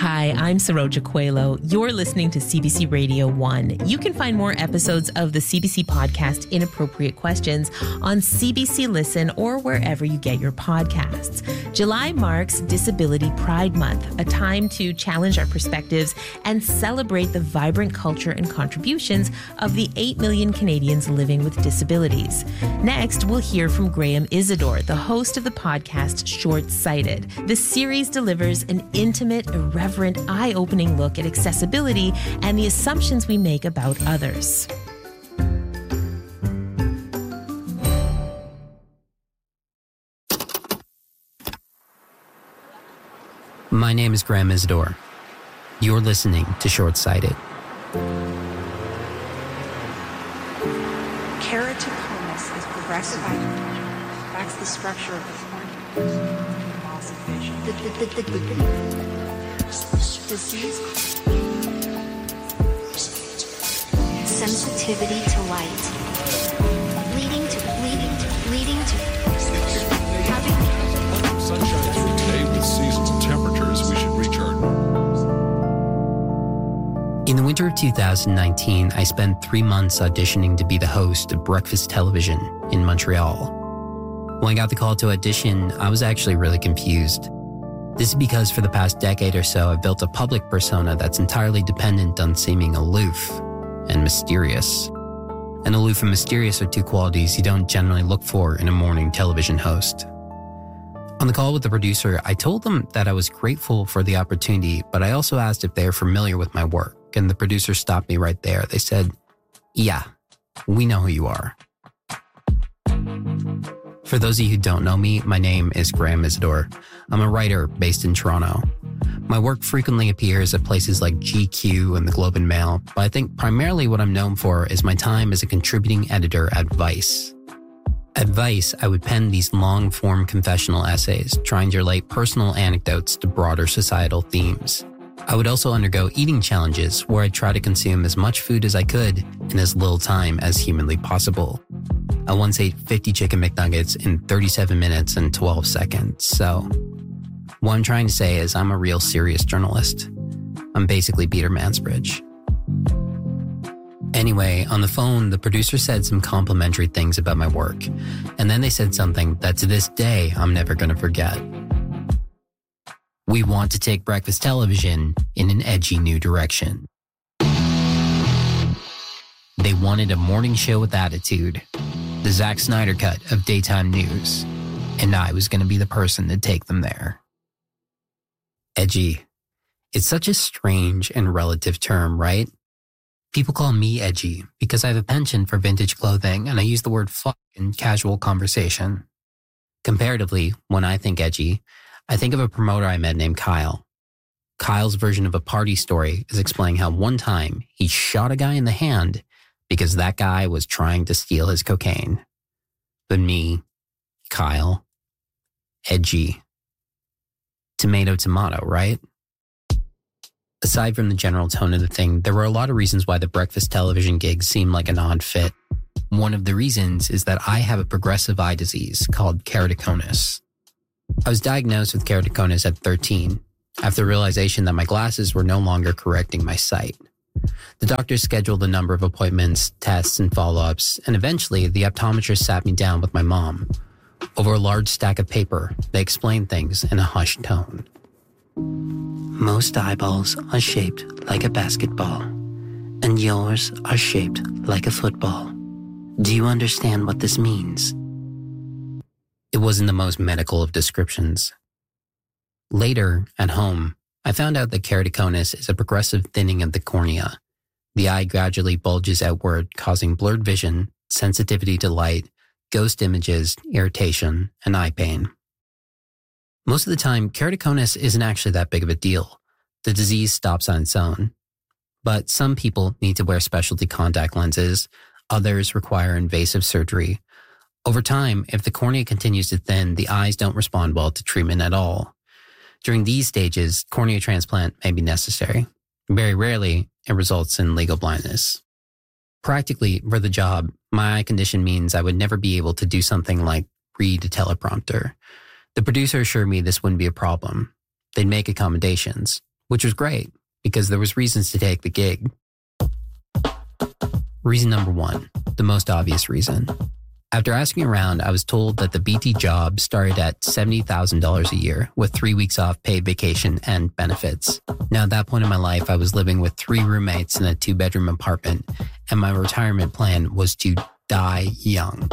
Hi, I'm Saroja Coelho. You're listening to CBC Radio 1. You can find more episodes of the CBC podcast Inappropriate Questions on CBC Listen or wherever you get your podcasts. July marks Disability Pride Month, a time to challenge our perspectives and celebrate the vibrant culture and contributions of the 8 million Canadians living with disabilities. Next, we'll hear from Graham Isidore, the host of the podcast Short-Sighted. The series delivers an intimate, irreverent, eye-opening look at accessibility and the assumptions we make about others. My name is Graham Isidore. You're listening to Short-Sighted. Keratoconus is progressive. That's the structure of the cornea. Loss of vision. The disease. Sensitivity to light. Leading to having sunshine through today with seasonal temperatures. We should reach our... In the winter of 2019, I spent 3 months auditioning to be the host of Breakfast Television in Montreal. When I got the call to audition, I was actually really confused. This is because for the past decade or so, I've built a public persona that's entirely dependent on seeming aloof and mysterious. And aloof and mysterious are two qualities you don't generally look for in a morning television host. On the call with the producer, I told them that I was grateful for the opportunity, but I also asked if they are familiar with my work, and the producer stopped me right there. They said, "Yeah, we know who you are." For those of you who don't know me, my name is Graham Isidore. I'm a writer based in Toronto. My work frequently appears at places like GQ and the Globe and Mail, but I think primarily what I'm known for is my time as a contributing editor at Vice. At Vice, I would pen these long-form confessional essays, trying to relate personal anecdotes to broader societal themes. I would also undergo eating challenges where I'd try to consume as much food as I could in as little time as humanly possible. I once ate 50 chicken McNuggets in 37 minutes and 12 seconds, so what I'm trying to say is I'm a real serious journalist. I'm basically Peter Mansbridge. Anyway, on the phone, the producer said some complimentary things about my work, and then they said something that to this day I'm never going to forget. We want to take breakfast television in an edgy new direction. They wanted a morning show with attitude, the Zack Snyder cut of daytime news, and I was going to be the person to take them there. Edgy. It's such a strange and relative term, right? People call me edgy because I have a penchant for vintage clothing and I use the word fuck in casual conversation. Comparatively, when I think edgy, I think of a promoter I met named Kyle. Kyle's version of a party story is explaining how one time he shot a guy in the hand because that guy was trying to steal his cocaine. But me, Kyle, edgy. Tomato, tomato, right? Aside from the general tone of the thing, there were a lot of reasons why the breakfast television gig seemed like an odd fit. One of the reasons is that I have a progressive eye disease called keratoconus. I was diagnosed with keratoconus at 13, after the realization that my glasses were no longer correcting my sight. The doctor scheduled a number of appointments, tests, and follow-ups, and eventually the optometrist sat me down with my mom. Over a large stack of paper, they explained things in a hushed tone. Most eyeballs are shaped like a basketball, and yours are shaped like a football. Do you understand what this means? It wasn't the most medical of descriptions. Later, at home, I found out that keratoconus is a progressive thinning of the cornea. The eye gradually bulges outward, causing blurred vision, sensitivity to light, ghost images, irritation, and eye pain. Most of the time, keratoconus isn't actually that big of a deal. The disease stops on its own. But some people need to wear specialty contact lenses. Others require invasive surgery. Over time, if the cornea continues to thin, the eyes don't respond well to treatment at all. During these stages, cornea transplant may be necessary. Very rarely, it results in legal blindness. Practically, for the job, my eye condition means I would never be able to do something like read a teleprompter. The producer assured me this wouldn't be a problem. They'd make accommodations. which was great because there was reasons to take the gig. Reason number 1, the most obvious reason. After asking around, I was told that the BT job started at $70,000 a year with 3 weeks off paid vacation and benefits. Now, at that point in my life, I was living with 3 roommates in a 2-bedroom apartment, and my retirement plan was to die young.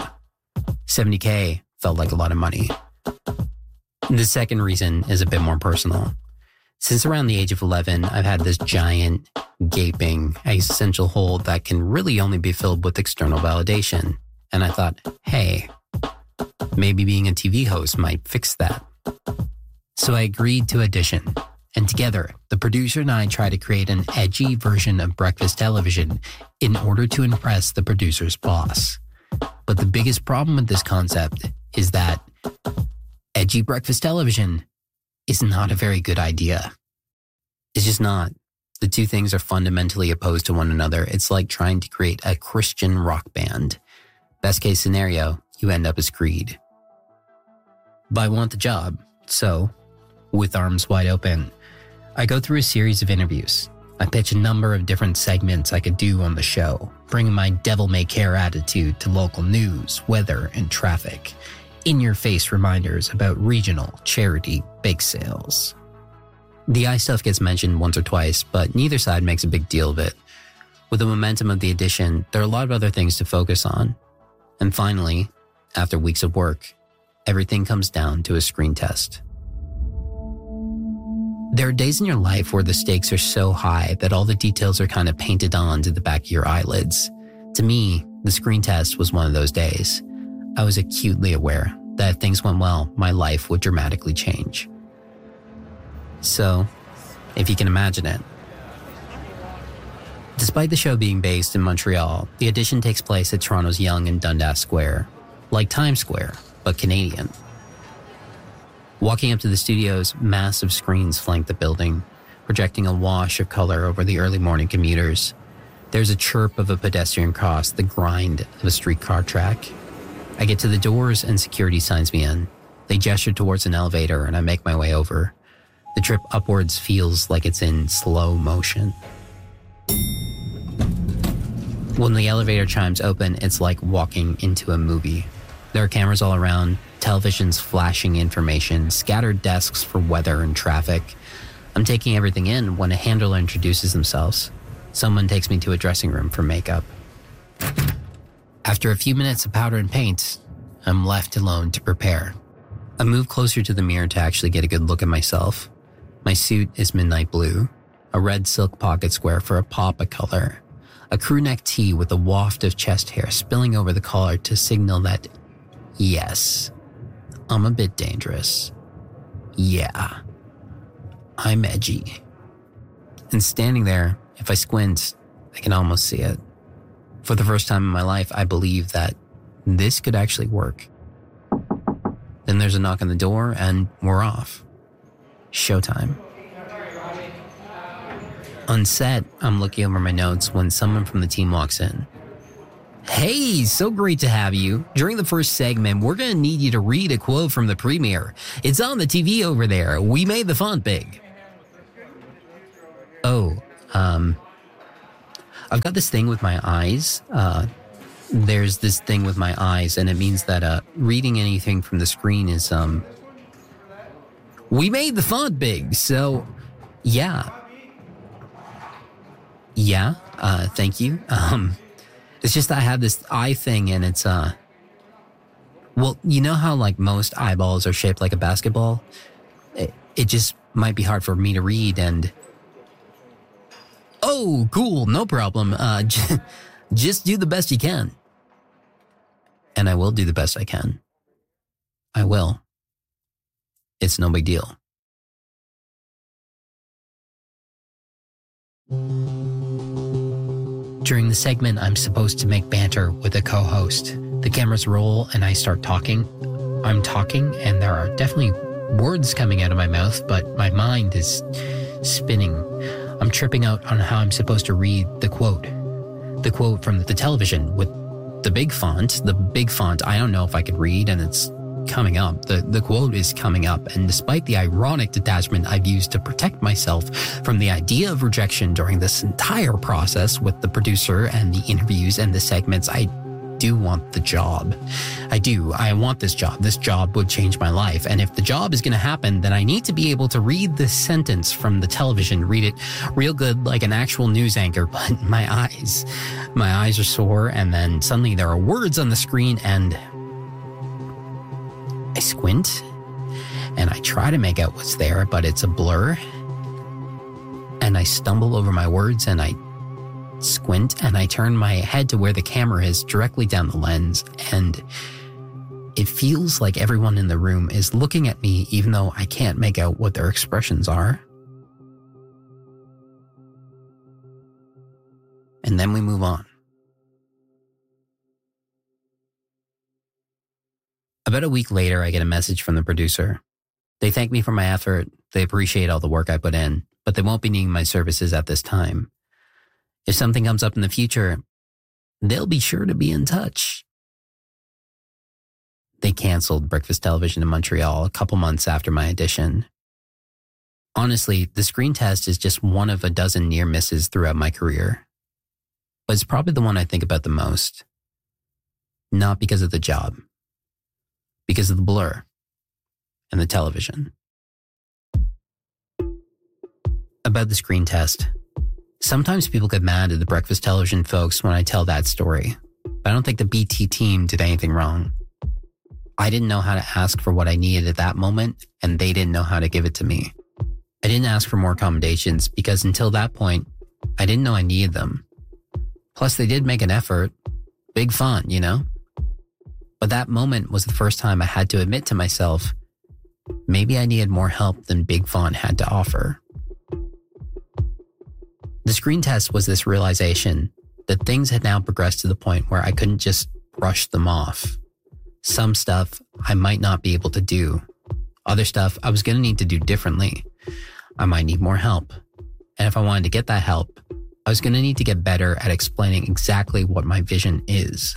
$70K felt like a lot of money. The second reason is a bit more personal. Since around the age of 11, I've had this giant, gaping, existential hole that can really only be filled with external validation. And I thought, hey, maybe being a TV host might fix that. So I agreed to audition. And together, the producer and I tried to create an edgy version of breakfast television in order to impress the producer's boss. But the biggest problem with this concept is that edgy breakfast television is not a very good idea. It's just not. The two things are fundamentally opposed to one another. It's like trying to create a Christian rock band. Best case scenario, you end up as Creed. But I want the job, so, with arms wide open, I go through a series of interviews. I pitch a number of different segments I could do on the show, bringing my devil-may-care attitude to local news, weather, and traffic. In-your-face reminders about regional charity bake sales. The eye stuff gets mentioned once or twice, but neither side makes a big deal of it. With the momentum of the audition, there are a lot of other things to focus on. And finally, after weeks of work, everything comes down to a screen test. There are days in your life where the stakes are so high that all the details are kind of painted on to the back of your eyelids. To me, the screen test was one of those days. I was acutely aware that if things went well, my life would dramatically change. So, if you can imagine it. Despite the show being based in Montreal, the audition takes place at Toronto's Yonge and Dundas Square, like Times Square, but Canadian. Walking up to the studios, massive screens flank the building, projecting a wash of color over the early morning commuters. There's a chirp of a pedestrian cross, the grind of a streetcar track. I get to the doors and security signs me in. They gesture towards an elevator and I make my way over. The trip upwards feels like it's in slow motion. When the elevator chimes open, it's like walking into a movie. There are cameras all around, televisions flashing information, scattered desks for weather and traffic. I'm taking everything in when a handler introduces themselves. Someone takes me to a dressing room for makeup. After a few minutes of powder and paint, I'm left alone to prepare. I move closer to the mirror to actually get a good look at myself. My suit is midnight blue, a red silk pocket square for a pop of color, a crew neck tee with a waft of chest hair spilling over the collar to signal that, yes, I'm a bit dangerous. Yeah, I'm edgy. And standing there, if I squint, I can almost see it. For the first time in my life, I believe that this could actually work. Then there's a knock on the door and we're off. Showtime. On set, I'm looking over my notes when someone from the team walks in. Hey, so great to have you. During the first segment, we're going to need you to read a quote from the premiere. It's on the TV over there. We made the font big. I've got this thing with my eyes. There's this thing with my eyes, and it means that reading anything from the screen is, we made the font big, so, yeah. Yeah, thank you. It's just that I have this eye thing, and it's, well, you know how, like, most eyeballs are shaped like a basketball? It just might be hard for me to read, and... Oh, cool, no problem. Just do the best you can. And I will do the best I can. I will. It's no big deal. During the segment, I'm supposed to make banter with a co-host. The cameras roll and I start talking. I'm talking and there are definitely words coming out of my mouth, but my mind is spinning. I'm tripping out on how I'm supposed to read the quote. The quote from the television with the big font. The big font, I don't know if I could read, and it's coming up. The quote is coming up. And despite the ironic detachment I've used to protect myself from the idea of rejection during this entire process with the producer and the interviews and the segments, I do want the job. I want this job. This job would change my life. And if the job is going to happen, then I need to be able to read this sentence from the television, read it real good like an actual news anchor. But my eyes are sore. And then suddenly there are words on the screen and I squint and I try to make out what's there, but it's a blur. And I stumble over my words and I squint and I turn my head to where the camera is, directly down the lens, and it feels like everyone in the room is looking at me even though I can't make out what their expressions are. And then we move on. About a week later, I get a message from the producer. They thank me for my effort, they appreciate all the work I put in, but they won't be needing my services at this time. If something comes up in the future, they'll be sure to be in touch. They canceled Breakfast Television in Montreal a couple months after my audition. Honestly, the screen test is just one of a dozen near misses throughout my career. But it's probably the one I think about the most. Not because of the job. Because of the blur. And the television. About the screen test. Sometimes people get mad at the Breakfast Television folks when I tell that story, but I don't think the BT team did anything wrong. I didn't know how to ask for what I needed at that moment, and they didn't know how to give it to me. I didn't ask for more accommodations because until that point, I didn't know I needed them. Plus, they did make an effort. Big fun, you know? But that moment was the first time I had to admit to myself, maybe I needed more help than Big Font had to offer. The screen test was this realization that things had now progressed to the point where I couldn't just brush them off. Some stuff I might not be able to do. Other stuff I was going to need to do differently. I might need more help. And if I wanted to get that help, I was going to need to get better at explaining exactly what my vision is.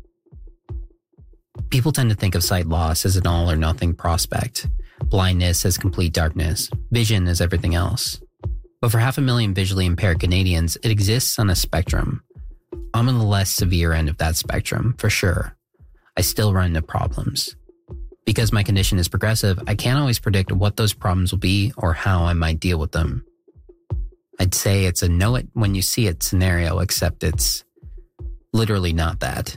People tend to think of sight loss as an all or nothing prospect, blindness as complete darkness, vision as everything else. But for 500,000 visually impaired Canadians, it exists on a spectrum. I'm on the less severe end of that spectrum, for sure. I still run into problems. Because my condition is progressive, I can't always predict what those problems will be or how I might deal with them. I'd say it's a know it when you see it scenario, except it's literally not that.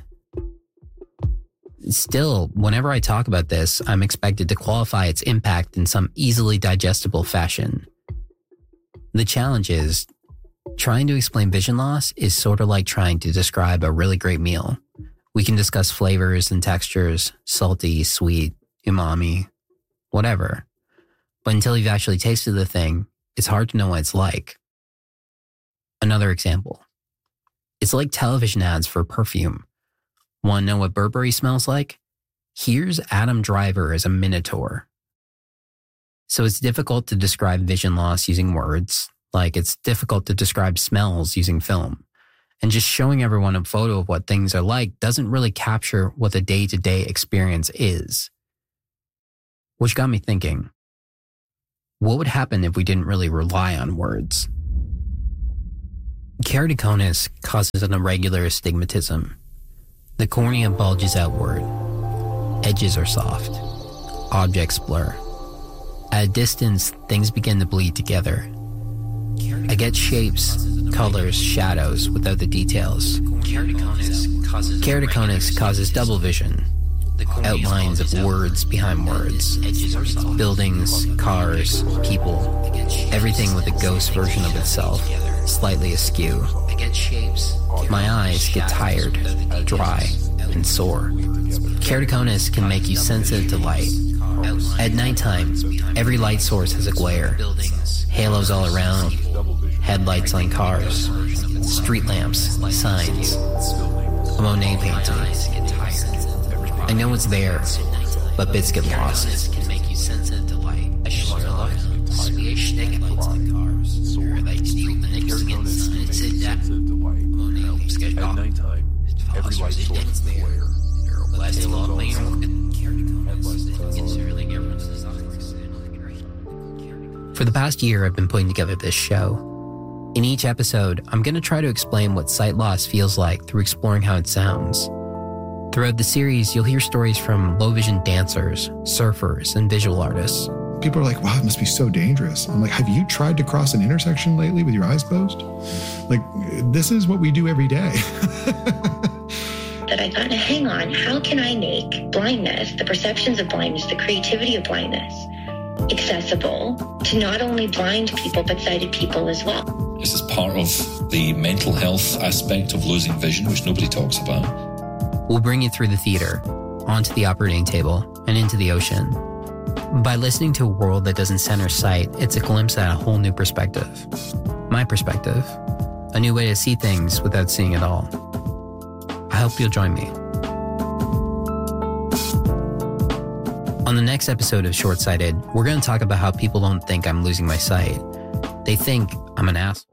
Still, whenever I talk about this, I'm expected to qualify its impact in some easily digestible fashion. The challenge is, trying to explain vision loss is sort of like trying to describe a really great meal. We can discuss flavors and textures, salty, sweet, umami, whatever. But until you've actually tasted the thing, it's hard to know what it's like. Another example. It's like television ads for perfume. Want to know what Burberry smells like? Here's Adam Driver as a Minotaur. So it's difficult to describe vision loss using words, like it's difficult to describe smells using film. And just showing everyone a photo of what things are like doesn't really capture what the day-to-day experience is. Which got me thinking, what would happen if we didn't really rely on words? Keratoconus causes an irregular astigmatism. The cornea bulges outward. Edges are soft. Objects blur. At a distance, things begin to bleed together. I get shapes, colors, shadows without the details. Keratoconus causes double vision. Outlines of words behind words. Buildings, cars, people. Everything with a ghost version of itself, slightly askew. My eyes get tired, dry, and sore. Keratoconus can make you sensitive to light. At nighttime, every light source has a glare. Halos all around, headlights on cars, street lamps, signs, a Monet painting. I know it's there, but bits get lost. At nighttime, every light source is glare. For the past year, I've been putting together this show. In each episode, I'm going to try to explain what sight loss feels like through exploring how it sounds. Throughout the series, you'll hear stories from low vision dancers, surfers, and visual artists. People are like, wow, it must be so dangerous. I'm like, have you tried to cross an intersection lately with your eyes closed? Like, this is what we do every day. That I thought, hang on, how can I make blindness, the perceptions of blindness, the creativity of blindness, accessible to not only blind people, but sighted people as well? This is part of the mental health aspect of losing vision, which nobody talks about. We'll bring you through the theater, onto the operating table, and into the ocean. By listening to a world that doesn't center sight, it's a glimpse at a whole new perspective. My perspective. A new way to see things without seeing it all. I hope you'll join me. On the next episode of Short-Sighted, we're going to talk about how people don't think I'm losing my sight. They think I'm an asshole.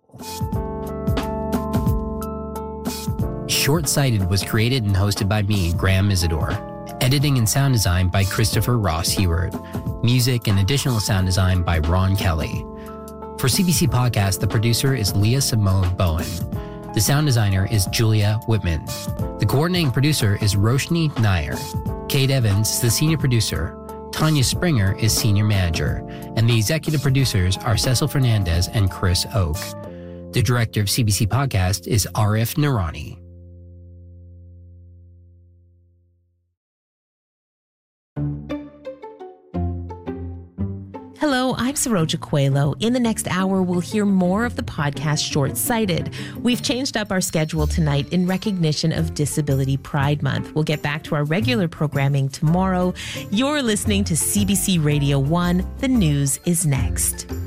Short-Sighted was created and hosted by me, Graham Isidore. Editing and sound design by Christopher Ross Heward. Music and additional sound design by Ron Kelly. For CBC Podcast, the producer is Leah Simone Bowen. The sound designer is Julia Whitman. The coordinating producer is Roshni Nair. Kate Evans is the senior producer. Tanya Springer is senior manager. And the executive producers are Cecil Fernandez and Chris Oak. The director of CBC Podcast is Arif Nurani. Hello, I'm Saroja Coelho. In the next hour, we'll hear more of the podcast Short-Sighted. We've changed up our schedule tonight in recognition of Disability Pride Month. We'll get back to our regular programming tomorrow. You're listening to CBC Radio 1. The news is next.